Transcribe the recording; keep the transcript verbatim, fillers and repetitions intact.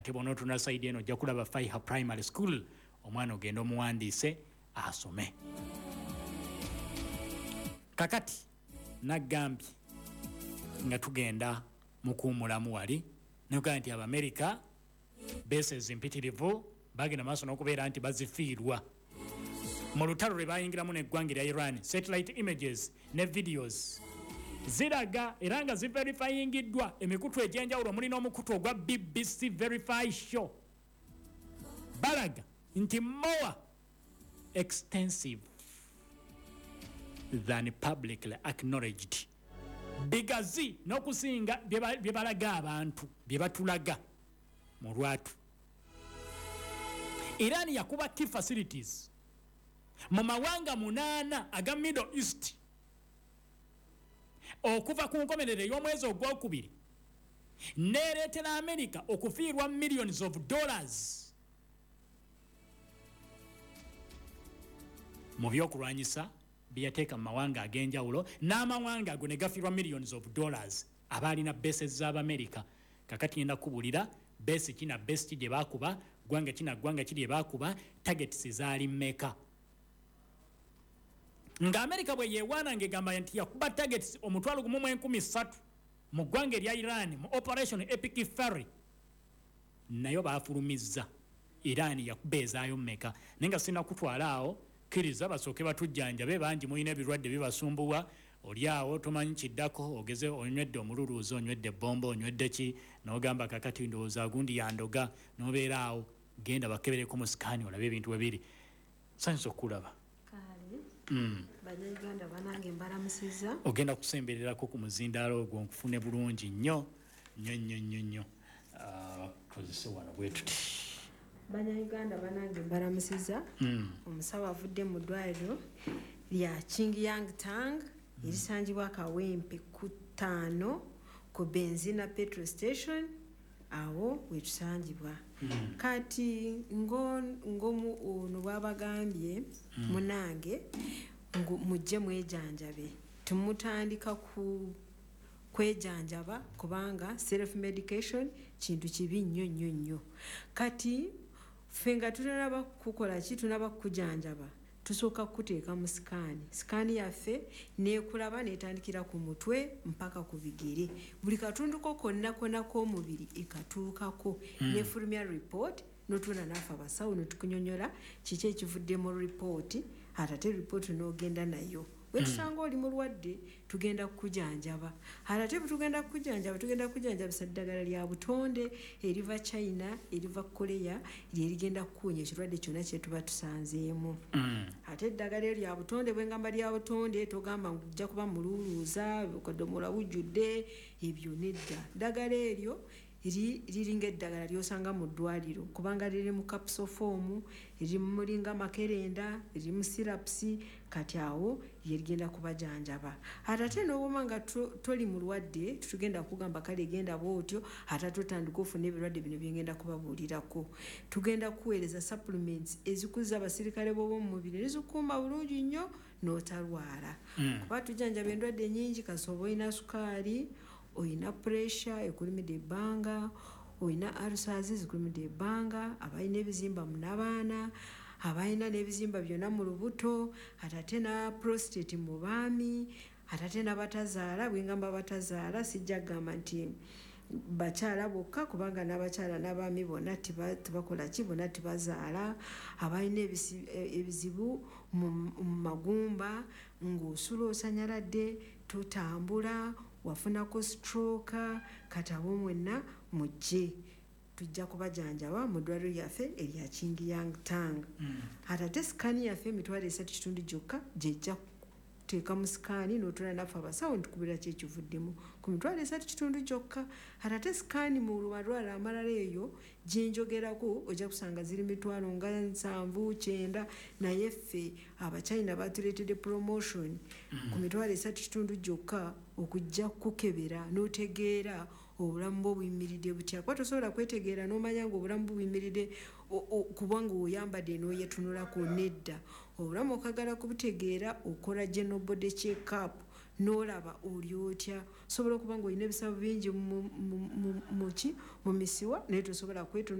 Tebono tuna side eno ojja kulaba Faiha Primary School omwana ogenda omuwandiise asome. Kakati nagambye nga tugenda mukuumulamu wali noga nti Abamerika bases mpitirivu bagenda maaso n'okubeera nti bazifiirwa mu lutalo lwe bayingiramu n'eggwanga lya Iran. Satellite images ne videos ziraga era nga ziverifyingiddwa emikutu egy'enjawulo mulina omukutu ogwa B B C Verify Show balaga nti more extensive than publicly acknowledged bigazi n'okusinga bye balaga abantu bye batulaga mu lwatu. Iran yakuba key facilities mu mawanga munaana aga Middle East okuva ku nkomerero y'omwezi ogwokubiri neereetera America okufiirwa millions of dollars mu byokulwanyisa byateeka mu mawanga ag'enjawulo n'amawanga ago ne gafiirwa millions of dollars abaalina bases z'Abamerika. Kakati ngenda kubulira base kina base gye baakuba gwanga kina gwanga kiri baakuba targets zaali mmeka nga America bwe yeewaana ng'egamba nti yakuba targets omutwalo gumu mu enkumi ssatu mu ggwanga erya Iran mu Operation Epic Fury nayo baafulumizza Iran yakuba ezaayo mmeka naye nga sina kutwala awo kkiriza basooke batujjanjabe bangi mulina ebirwadde bibasumbuwa oli awo tomanyi kiddako ogeze onywedde omululuuzo onywedde bombo onywedde ki n'ogamba kakati ndowooza gundi yandoga n'obeera awo genda bakebereko mu sikaani olabe ebintu bwe biri. Sanyusa okulaba Mm. Banyaganda banange mbalamusiza ogenda kusembererako ku muzindaalo ogwo nkufune bulungi nnyo nnyo nnyo nnyo nnyo kozese wano bwe tuti. Banyaganda banange mbalamusiza mm. Omusawo avudde mu ddwaliro lya Qingyangtang mm. erisangibwa Kawempe ku ttaano ku Benzina petrol station awo wetusangibwa mm. Kati ngo ngomu ono babagambye mm. munange ngo mujje mwejanjabe tumutandika ku kwejanjaba kubanga self medication kintu kibi nnyo nnyo nnyo. Kati fenga tunaba kukola ki tunaba kujanjaba tusooka kuteeka mu sikaani sikaani yaffe neekulaba neetandikira ku mutwe mpaka ku bigere buli katunduko konna konna k'omubiri ekatuukako mm. nefulumya report notuna naafe abasawo netukunyonyola kiki ekivudde mu report atate report n'ogenda nayo wetusanga oli mulwadde tugenda kukujanjaba ate tugenda kukujanjaba tugenda kukujanjabisa ddagala lya butonde eriva China eriva Korea lyerigenda kukuwonya ekirwadde kyonna kye tuba tusanzeemu mm. ate eddagala lya butonde bwengamba lya butonde togamba ngujja kuba mululuuza okadomola wujjudde ebyo nedda ddagala eryo iri liringa eddagala lyosanga mu ddwaliro kubanga liri mu capsule form iri mulinga makerenda iri mu syrups kati awo yerigenda kubajanjaba ate n'oboma nga toli mulwadde tugenda kugamba kale genda bwotyo ate tutandika ofuna ebirwadde bino byengenda kubabuulirako tugenda kuweereza supplements ezikuza abasirikale b'omu mubiri nezikuuma bulungi nnyo n'otalwala mm. kuba tujanjaba endwadde nnyingi kasoba olina sukaali oyina pressure ekulimidde ebbanga oyina ulcers zikulimidde ebbanga abalina ebizimba mu n'abaana abalina n'ebizimba byonna mu lubuto ate na prostate mu baami ate n'abatazaala bwengamba batazaala sijja kugamba nti bakyala bokka kubanga n'abakyala n'abaami bonna tebakola ki bonna tebazaala abalina ebizibu mu magumba ng'osula osanyaladde tutambula wafunako stroke kati abo mwenna mujje tujja kubajanjaba mu ddwaliro lyaffe erya Qingyangtang mm. ate sikaani yaffe emitwalo esatu kitundu gyokka gyejja teeka mu sikaani n'otula naffe abasawo ntukubira ki ekivuddemu ku mitwalo esatu kitundu gyokka ate sikaani mu malwaliro amalala eyo gyenjogerako ojja kusanga ziri mitwalo nga nsanvu kyenda naye ffe abachina batuleetedde promotion mm. ku mitwalo esatu kitundu gyokka okujja kukebera n'otegeera obulamu bwo buyimiridde butya kuba tosobola kwetegeera n'omanya ng'obulamu bwo buyimiridde kubanga oyambadde n'oyetunulako nedda obulamu okagala kubutegeera okola general body check up n'olaba oli otya osobola okuba ng'olina ebisabo bingi mu misiwa naye tosobola kwetu